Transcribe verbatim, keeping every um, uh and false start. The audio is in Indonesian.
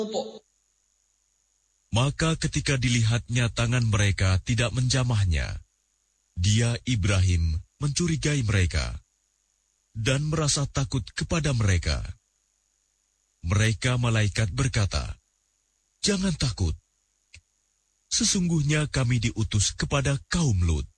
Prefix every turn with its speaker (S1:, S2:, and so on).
S1: Maka ketika dilihatnya tangan mereka tidak menjamahnya, dia Ibrahim mencurigai mereka dan merasa takut kepada mereka. Mereka malaikat berkata, "Jangan takut. Sesungguhnya kami diutus kepada kaum Lut."